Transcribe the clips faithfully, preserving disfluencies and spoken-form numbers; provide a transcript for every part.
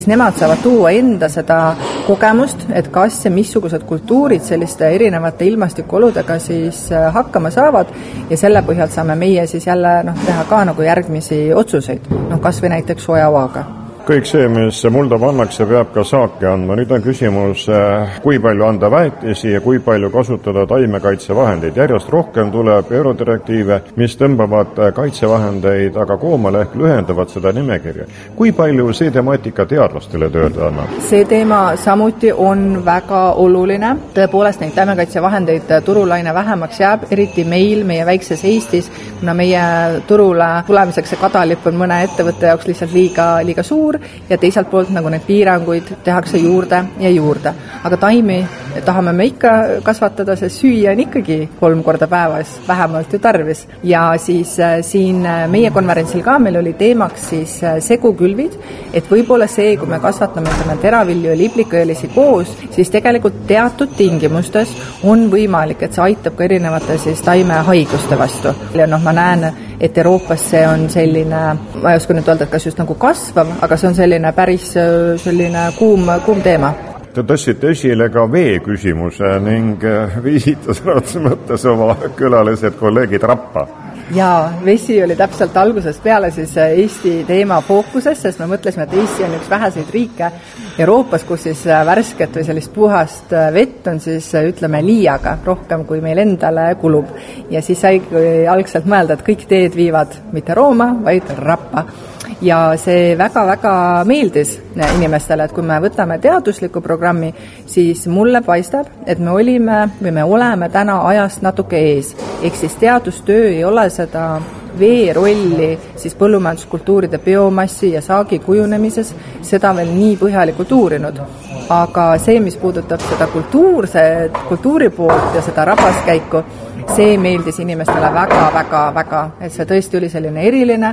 Nemad saavad tuua enda seda kogemust, et kas ja missugused kultuurid selliste erinevate ilmastikuoludega siis hakkama saavad ja selle põhjal saame meie siis jälle noh, teha ka nagu järgmisi otsuseid, noh, kas või näiteks soojavaga. Kõik see, mis mulda pannakse, peab ka saaki andma. Nüüd on küsimus, kui palju anda väetisi ja kui palju kasutada taimekaitsevahendeid. Järjest rohkem tuleb eurodirektiive, mis tõmbavad kaitsevahendeid aga koomale ehk lühendavad seda nimekirja. Kui palju see temaatika teadlastele tööd annab? See teema samuti on väga oluline. Tõepoolest neid taimekaitsevahendeid turulaine vähemaks jääb, eriti meil, meie väikses Eestis, kuna meie turule tulemiseks see kadalipp on mõne ettevõtte jaoks lihtsalt liiga, liiga suur ja teisalt poolt nagu need piiranguid tehakse juurde ja juurde. Aga taimi tahame me ikka kasvatada, sest süüa on ikkagi kolm korda päevas vähemalt ju tarvis. Ja siis äh, siin meie konverentsil ka meil oli teemaks siis äh, segukülvid, et võib-olla see, kui me kasvatame teravilju ja liblikaõlisi koos, siis tegelikult teatud tingimustes on võimalik, et see aitab ka erinevate siis taimehaiguste vastu. Ja noh, ma näen, et Euroopas see on selline, ma ei oska nüüd öelda, et kas just nagu kasvav, aga see on selline päris selline kuum, kuum teema. Te tõstsite esile ka vee küsimuse ning viisite sõnades mõttes oma külalised kolleegid rappa. Jaa, vesi oli täpselt algusest peale siis Eesti teema fookuses, sest me mõtlesime, et Eesti on üks väheseid riike Euroopas, kus siis värsket või sellist puhast vett on siis, ütleme, liiaga rohkem, kui meil endale kulub. Ja siis sai algselt mõelda, et kõik teed viivad mitte Rooma, vaid rappa. Ja see väga-väga meeldis inimestele, et kui me võtame teadusliku programmi, siis mulle paistab, et me olime või me oleme täna ajast natuke ees. Ehk siis teadustöö ei ole seda vee rolli siis põllumajanduskultuuride biomassi ja saagi kujunemises, seda veel nii põhjalikult uurinud. Aga see, mis puudutab seda kultuurse, kultuuri poolt ja seda rapaskäiku, see meeldis inimestele väga-väga-väga, et see tõesti oli selline eriline,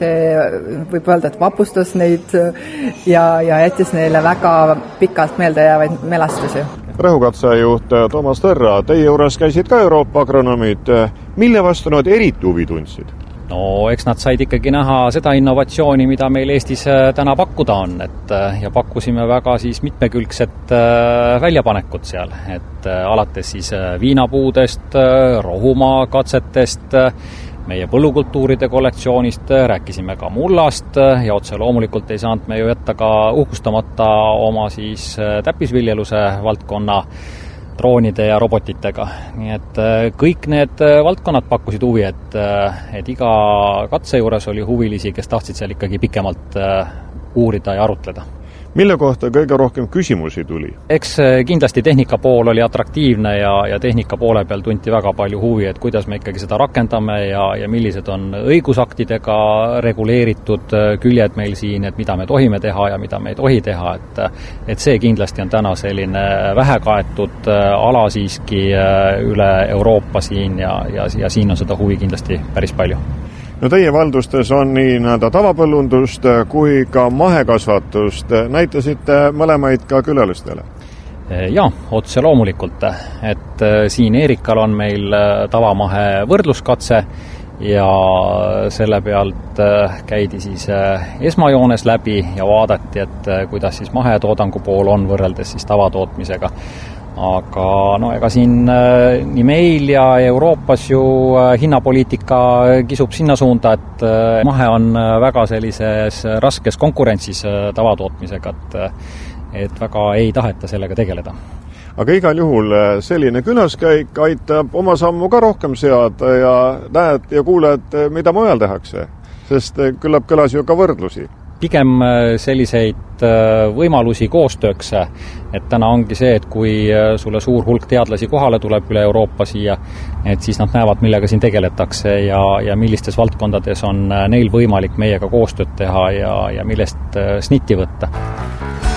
see võib öelda, et vapustas neid ja, ja jättis neile väga pikalt meelde jäävaid melastusi. Rõhukatsejuht Toomas Tõrra, teie juures käisid ka Euroopa agronomid. Mille vastu nad eriti huvi tundsid? No eks nad said ikkagi näha seda innovatsiooni, mida meil Eestis täna pakkuda on, et ja pakkusime väga siis mitmekülgset väljapanekut seal, et alates siis viinapuudest, rohumaa katsetest, meie põllukultuuride kollektsioonist, rääkisime ka mullast ja otse loomulikult ei saanud me ju jätta ka uhkustamata oma siis täppisviljeluse valdkonna droonide ja robotitega. Nii et kõik need valdkonnad pakkusid huvi, et, et iga katse juures oli huvilisi, kes tahtsid seal ikkagi pikemalt uurida ja arutleda. Mille kohta kõige rohkem küsimusi tuli? Eks kindlasti tehnika pool oli atraktiivne ja, ja tehnika poole peal tunti väga palju huvi, et kuidas me ikkagi seda rakendame ja, ja millised on õigusaktidega reguleeritud küljed meil siin, et mida me tohime teha ja mida me ei tohi teha, et, et see kindlasti on täna selline vähekaetud ala siiski üle Euroopa siin ja, ja, ja siin on seda huvi kindlasti päris palju. No teie valdustes on nii näida tavapõllundust kui ka mahekasvatust. Näitasite mõlemaid ka külalistele? Jaa, otse loomulikult. Et siin Eerikal on meil tavamahe võrdluskatse ja selle pealt käidi siis esmajoones läbi ja vaadati, et kuidas siis mahetoodangu pool on võrreldes siis tavatootmisega. Aga no ega siin nii meil ja Euroopas ju hinnapoliitika kisub sinna suunda, et mahe on väga sellises raskes konkurentsis tavatootmisega, et, et väga ei taheta sellega tegeleda. Aga igal juhul selline külaskäik aitab oma sammu ka rohkem seada ja näed ja kuuled, mida mujal tehakse, sest küllap kõlas ju ka võrdlusi. Pigem selliseid võimalusi koostööks, et täna ongi see, et kui sulle suur hulk teadlasi kohale tuleb üle Euroopa siia, et siis nad näevad, millega siin tegeletakse ja, ja millistes valdkondades on neil võimalik meiega koostööd teha ja, ja millest snitti võtta.